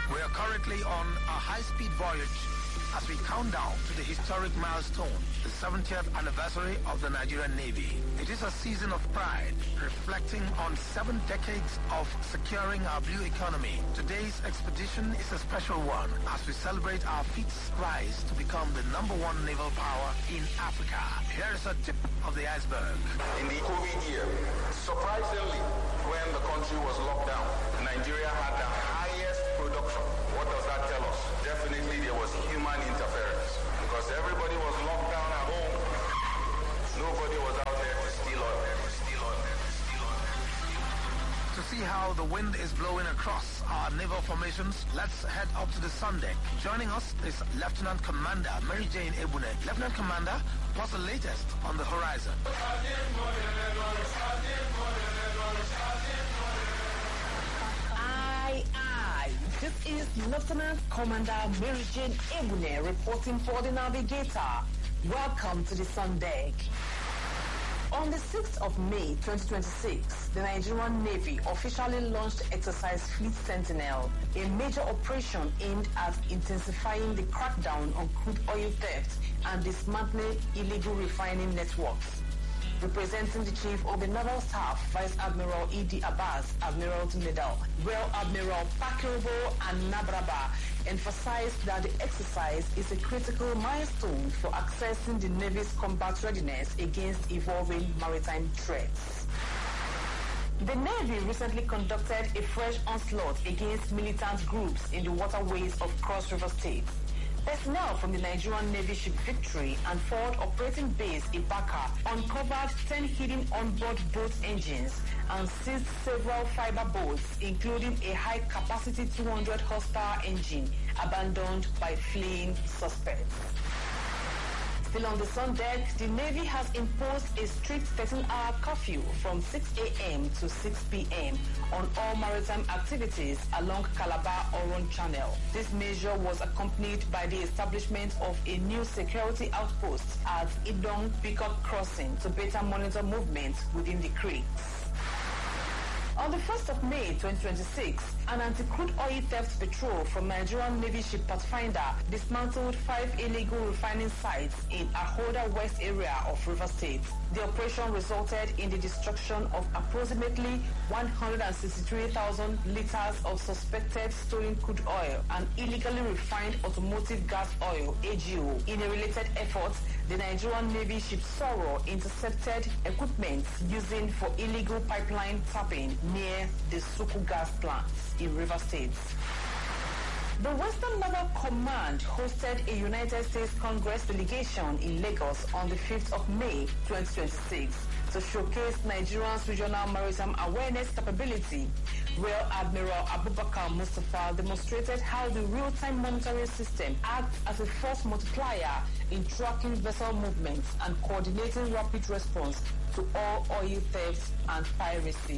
We are currently on a high-speed voyage as we count down to the historic milestone, the 70th anniversary of the Nigerian Navy. It is a season of pride, reflecting on 7 decades of securing our blue economy. Today's expedition is a special one as we celebrate our fleet's rise to become the #1 naval power in Africa. Here is a tip of the iceberg. In the COVID year, surprisingly, when the country was locked down, Nigeria had the highest production. What does that tell us? Definitely there was human interference because everybody was locked down at home. Nobody was out there to steal oil. To see how the wind is blowing across our naval formations, let's head up to the sun deck. Joining us is Lieutenant Commander Mary Jane Ebune. Lieutenant Commander, what's the latest on the horizon? Aye. This is Lieutenant Commander Mary Jane Ebune reporting for the Navigator. Welcome to the sun deck. On the 6th of May 2026, the Nigerian Navy officially launched Exercise Fleet Sentinel, a major operation aimed at intensifying the crackdown on crude oil theft and dismantling illegal refining networks. Representing the Chief of the Naval Staff, Vice Admiral E.D. Abbas, Admiralty Medal, Rear Admiral Pakirobo and Nabraba emphasized that the exercise is a critical milestone for accessing the Navy's combat readiness against evolving maritime threats. The Navy recently conducted a fresh onslaught against militant groups in the waterways of Cross River State. Personnel from the Nigerian Navy ship Victory and Forward Operating Base Ibaka uncovered 10 hidden onboard boat engines and seized several fiber boats, including a high-capacity 200 horsepower engine abandoned by fleeing suspects. Still on the sun deck, the Navy has imposed a strict 13-hour curfew from 6 a.m. to 6 p.m. on all maritime activities along Calabar-Oron Channel. This measure was accompanied by the establishment of a new security outpost at Idong Peacock Crossing to better monitor movement within the creeks. On the 1st of May 2026, an anti-crude oil theft patrol from Nigerian Navy ship Pathfinder dismantled 5 illegal refining sites in Ahoda West area of River State. The operation resulted in the destruction of approximately 163,000 liters of suspected stolen crude oil and illegally refined automotive gas oil, AGO. In a related effort, the Nigerian Navy ship Sorrow intercepted equipment using for illegal pipeline tapping near the Suku gas plants in River State. The Western Naval Command hosted a United States Congress delegation in Lagos on the 5th of May 2026 to showcase Nigeria's regional maritime awareness capability. Rear Admiral Abubakar Mustafa demonstrated how the real-time monitoring system acts as a force multiplier in tracking vessel movements and coordinating rapid response to all oil thefts and piracy.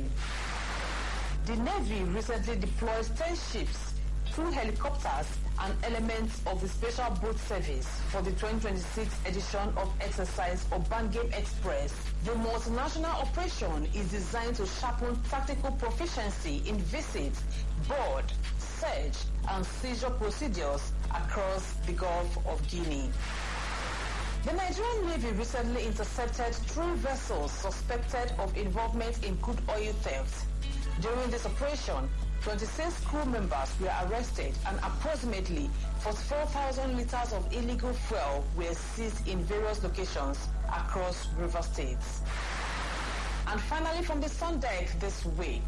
The Navy recently deployed 10 ships, 2 helicopters, and elements of the Special Boat Service for the 2026 edition of Exercise Obangame Express. The multinational operation is designed to sharpen tactical proficiency in visit, board, search, and seizure procedures across the Gulf of Guinea. The Nigerian Navy recently intercepted 3 vessels suspected of involvement in crude oil theft. During this operation, 26 crew members were arrested and approximately 44,000 liters of illegal fuel were seized in various locations across River States. And finally, from the sun deck this week,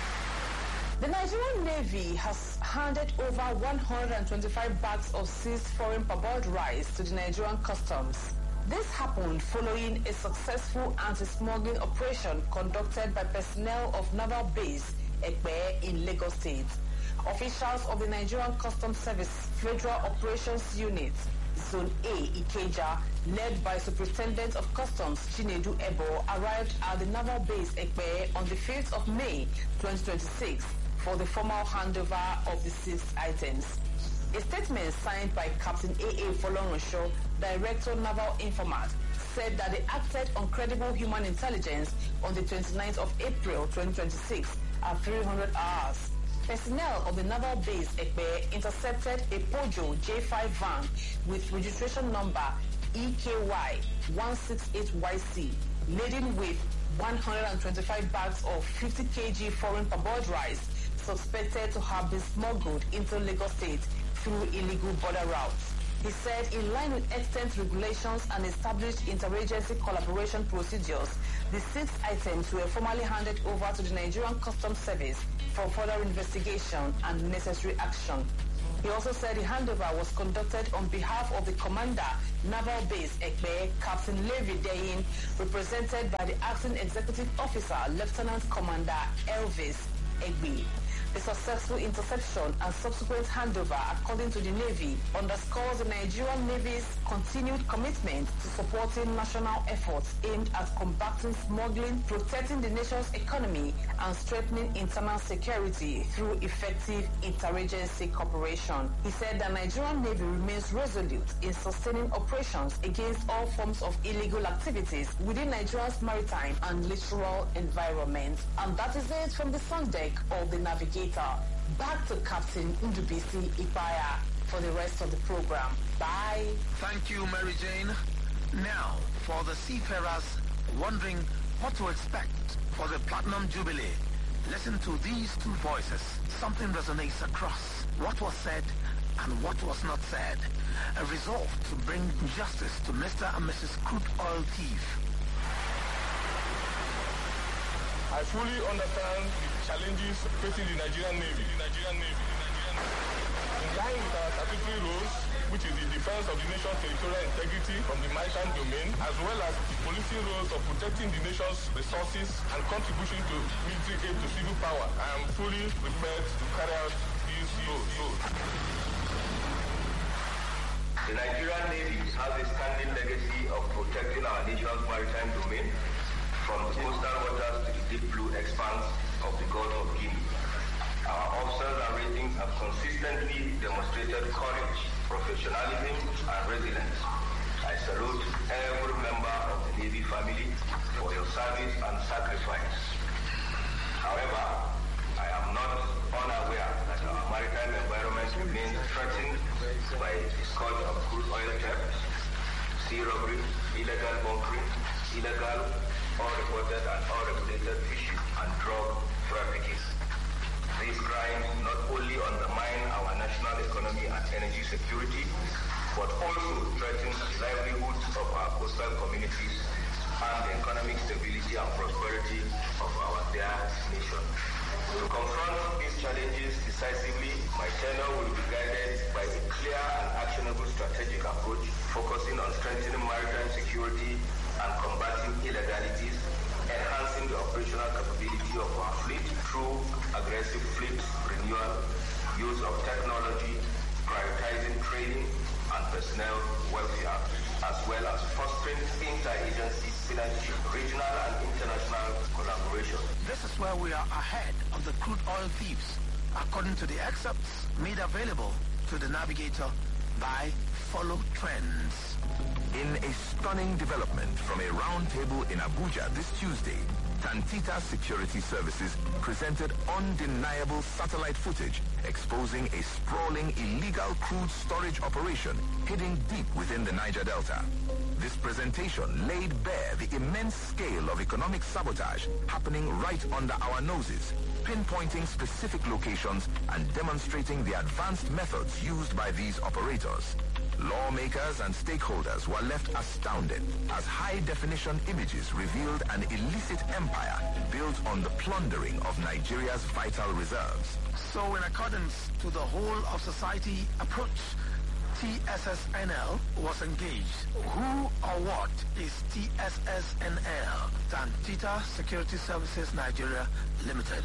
the Nigerian Navy has handed over 125 bags of seized foreign parboiled rice to the Nigerian Customs. This happened following a successful anti-smuggling operation conducted by personnel of Naval Base Ekpe in Lagos State. Officials of the Nigerian Customs Service Federal Operations Unit, Zone A, Ikeja, led by Superintendent of Customs Chinedu Ebo, arrived at the Naval Base Ekpe on the 5th of May 2026 for the formal handover of the seized items. A statement signed by Captain A.A. Folorunso, Director Naval Informant, said that they acted on credible human intelligence on the 29th of April 2026 at 300 hours. personnel of the naval base Ekpe intercepted a Peugeot J5 van with registration number EKY 168YC laden with 125 bags of 50 kg foreign parboiled rice suspected to have been smuggled into Lagos State through illegal border routes. He said in line with extant regulations and established interagency collaboration procedures, the 6 items were formally handed over to the Nigerian Customs Service for further investigation and necessary action. He also said the handover was conducted on behalf of the Commander, Naval Base Ekpe, Captain Levi Deyin, represented by the Acting Executive Officer, Lieutenant Commander Elvis Egbe. The successful interception and subsequent handover, according to the Navy, underscores the Nigerian Navy's continued commitment to supporting national efforts aimed at combating smuggling, protecting the nation's economy, and strengthening internal security through effective interagency cooperation. He said the Nigerian Navy remains resolute in sustaining operations against all forms of illegal activities within Nigeria's maritime and littoral environment. And that is it from the sun deck of the Navigator. Back to Captain Ndubisi Ipaya for the rest of the program. Bye. Thank you, Mary Jane. Now, for the seafarers wondering what to expect for the Platinum Jubilee, listen to these two voices. Something resonates across what was said and what was not said. A resolve to bring justice to Mr. and Mrs. Crude Oil Thief. I fully understand the challenges facing the Nigerian Navy. In line with our statutory roles, which is the defense of the nation's territorial integrity from the maritime domain, as well as the policing roles of protecting the nation's resources and contribution to military aid to civil power, I am fully prepared to carry out these roles. The Nigerian Navy has a standing legacy of protecting our nation's maritime domain, from the coastal waters to the deep blue expanse of the Gulf of Guinea. Our officers and ratings have consistently demonstrated courage, professionalism, and resilience. I salute every member of the Navy family for your service and sacrifice. However, I am not unaware that our maritime environment remains threatened by the scourge of crude oil theft, sea robbery, illegal bunkering, illegal, unreported and unregulated fishing and drug trafficking. These crimes not only undermine our national economy and energy security, but also threaten the livelihoods of our coastal communities and the economic stability and prosperity of our dear nation. To confront these challenges decisively, my tenure will be guided by a clear and actionable strategic approach, focusing on strengthening maritime security and combating illegalities, enhancing the operational capability of our fleet through aggressive fleet renewal, use of technology, prioritizing training and personnel welfare, as well as fostering interagency synergy, regional and international collaboration. This is where we are ahead of the crude oil thieves, according to the excerpts made available to the Navigator by Follow Trends. In a stunning development from a roundtable in Abuja this Tuesday, Tantita Security Services presented undeniable satellite footage exposing a sprawling illegal crude storage operation hidden deep within the Niger Delta. This presentation laid bare the immense scale of economic sabotage happening right under our noses, pinpointing specific locations and demonstrating the advanced methods used by these operators. Lawmakers and stakeholders were left astounded as high-definition images revealed an illicit empire built on the plundering of Nigeria's vital reserves. So in accordance to the whole of society approach, TSSNL was engaged. Who or what is TSSNL? Tantita Security Services Nigeria Limited.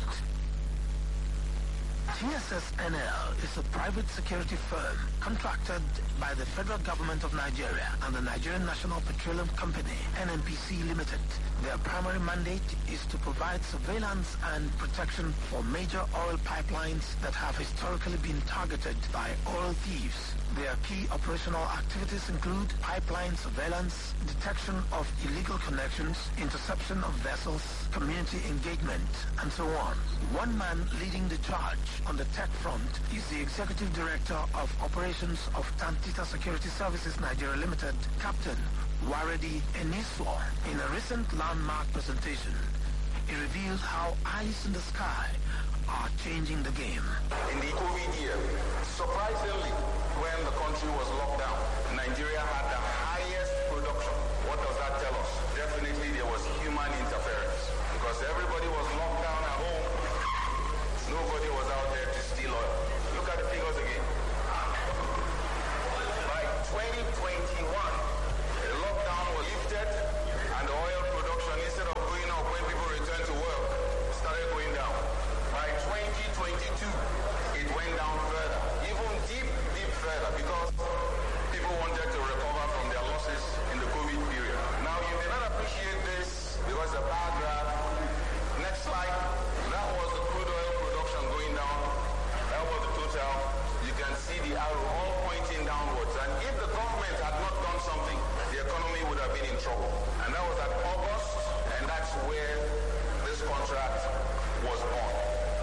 TSSNL is a private security firm contracted by the federal government of Nigeria and the Nigerian National Petroleum Company, NNPC Limited. Their primary mandate is to provide surveillance and protection for major oil pipelines that have historically been targeted by oil thieves. Their key operational activities include pipeline surveillance, detection of illegal connections, interception of vessels, community engagement, and so on. One man leading the charge on on the tech front is the Executive Director of Operations of Tantita Security Services Nigeria Limited, Captain Waredi Eniswo. In a recent landmark presentation, he revealed how eyes in the sky are changing the game. In the COVID year, surprisingly, when the country was locked down, Nigeria had the highest production. What does that tell us? Definitely there was human interference because everybody was locked down at home. Nobody was out there to steal oil. Look at the figures again. By 2021, the lockdown was lifted and the oil production, instead of going up when people returned to work, started going down. By 2022, it went down further, even deep further, because people wanted to recover from their losses in the COVID period. Now, you may not appreciate this because the bar graph. Next slide. That was the crude oil production going down. That was the total. You can see the arrow all pointing downwards. And if the government had not done something, the economy would have been in trouble. And that was at August, and that's where this contract was born.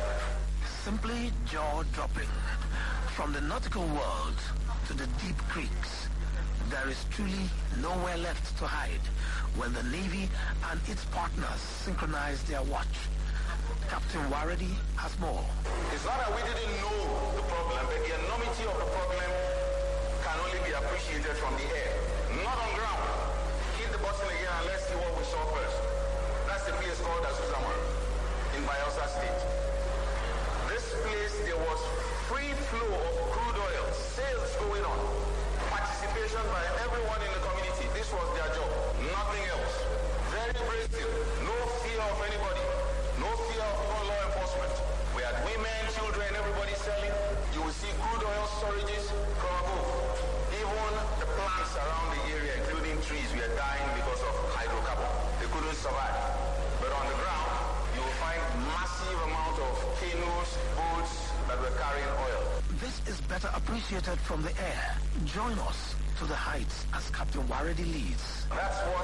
Simply jaw-dropping. From the nautical world to the deep creeks, there is truly nowhere left to hide when the Navy and its partners synchronize their watch. Captain Waredi has more. It's not that we didn't know the problem, but the enormity of the problem can only be appreciated from the air, not on ground. Hit the button again and let's see what we saw first. That's the place called Azuzamar in Bayelsa State. This place, there was free flow of crude oil, sales going on, participation by everyone in the community. This was their job, nothing else. Very brave, no fear of anybody, no fear of law enforcement. We had women, children, everybody selling. You will see crude oil storages from above. Even the plants around the area, including trees, were dying because of hydrocarbon. They couldn't survive. But on the ground, you will find massive amount of canoes, boats that were carrying oil. This is better appreciated from the air. Join us to the heights as Captain Waredi leads. That's what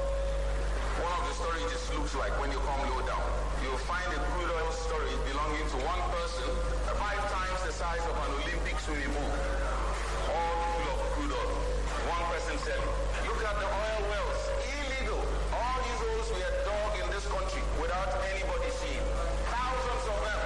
one of the storages looks like when you come low down. You'll find a crude oil storage belonging to one person, 5 times the size of an Olympic swimming pool, all full of crude oil. One person selling. Look at the oil wells, illegal. All these wells were dug in this country without anybody seeing. Thousands of them,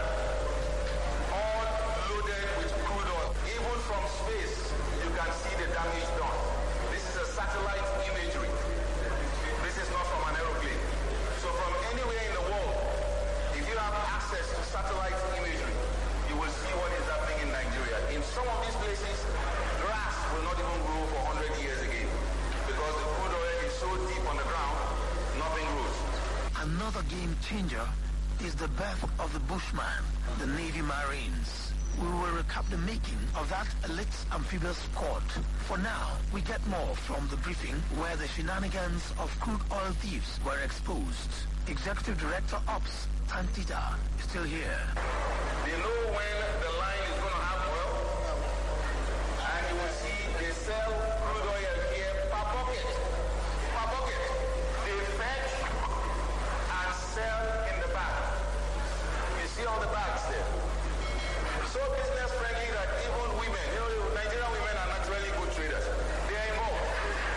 all loaded with crude oil. Even from space, you can see the damage done. This is a satellite imagery. This is not from an aeroplane. So from anywhere in the world, if you have access to satellite imagery, you will see what is happening in Nigeria. In some of these places, grass will not even grow for 100 years again because the crude oil is so deep on the ground, nothing grows. Another game changer is the birth of the Bushman, the Navy Marines. We will recap the making of that elite amphibious squad. For now, we get more from the briefing where the shenanigans of crude oil thieves were exposed. Executive Director Ops, Tantita, is still here. They know when the line is going to have oil, and you will see they sell crude oil here per bucket. Per bucket. They fetch and sell in the bag. You see all the bags there. So business friendly that even women, Nigerian women are naturally good traders. They are involved.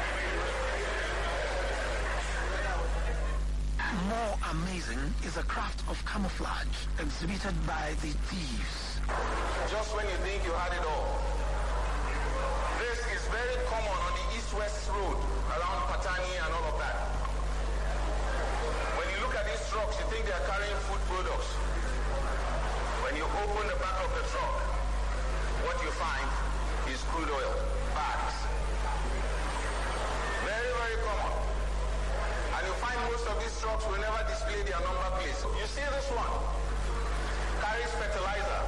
More amazing is a craft of camouflage exhibited by the thieves. Just when you think you had it all. This is very common on the east-west road around Patani and all of that. When you look at these trucks, you think they are carrying food products. When you open the back of the truck, what you find is crude oil, bags. Very, very common. And you find most of these trucks will never display their number plates. You see this one, carries fertilizer.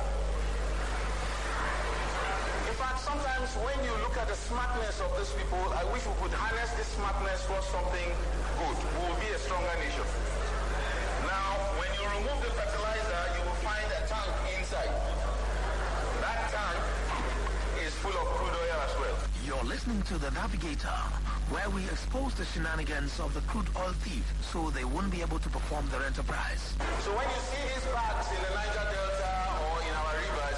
In fact, sometimes when you look at the smartness of these people, I wish we could harness this smartness for something good. We will be a stronger nation. Now, when you remove the fertilizer, you will find a tank inside. That tank is full of crude oil as well. You're listening to The Navigator, where we expose the shenanigans of the crude oil thief so they won't be able to perform their enterprise. So when you see these bags in the Niger Delta or in our river,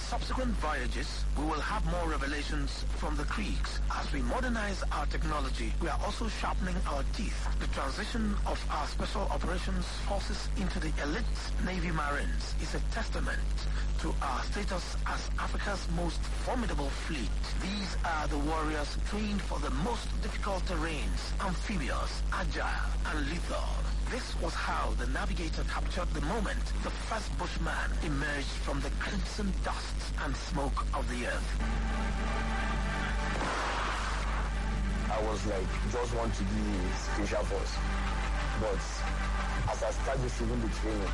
subsequent voyages, we will have more revelations from the creeks. As we modernize our technology, we are also sharpening our teeth. The transition of our Special Operations Forces into the elite Navy Marines is a testament to our status as Africa's most formidable fleet. These are the warriors trained for the most difficult terrains, amphibious, agile, and lethal. This was how the navigator captured the moment the first Bushman emerged from the crimson dust and smoke of the earth. I was like, just want to be special force. But as I started receiving the training,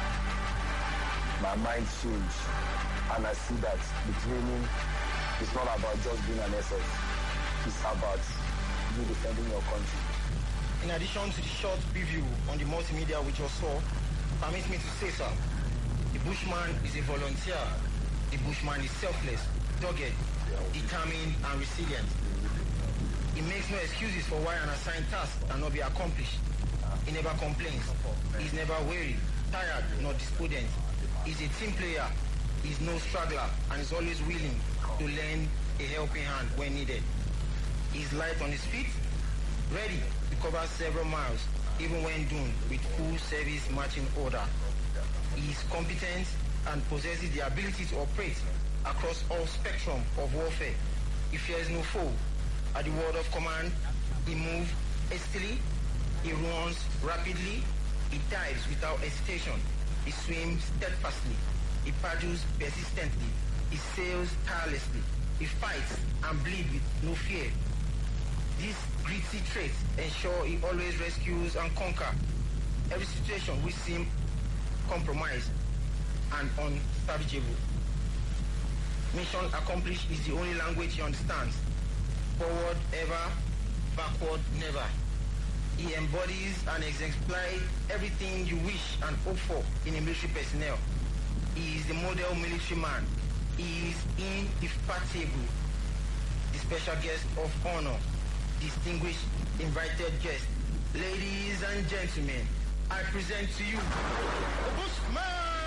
my mind changed. And I see that the training is not about just being an SS. It's about you defending your country. In addition to the short preview on the multimedia we just saw, permit me to say, sir, the Bushman is a volunteer. The Bushman is selfless, dogged, determined, and resilient. He makes no excuses for why an assigned task cannot be accomplished. He never complains. He's never weary, tired, nor despondent. He's a team player. He's no straggler, and is always willing to lend a helping hand when needed. He's light on his feet, ready to cover several miles, even when doomed with full service marching order. He is competent and possesses the ability to operate across all spectrum of warfare. He fears no foe. At the word of command, he moves hastily, he runs rapidly, he dives without hesitation, he swims steadfastly, he paddles persistently, he sails tirelessly, he fights and bleeds with no fear. These gritty traits ensure he always rescues and conquers every situation which seems compromised and unsalvageable. Mission accomplished is the only language he understands. Forward ever, backward never. He embodies and exemplifies everything you wish and hope for in a military personnel. He is the model military man. He is indefatigable. The special guest of honor, distinguished invited guest. Ladies and gentlemen, I present to you the Bushman!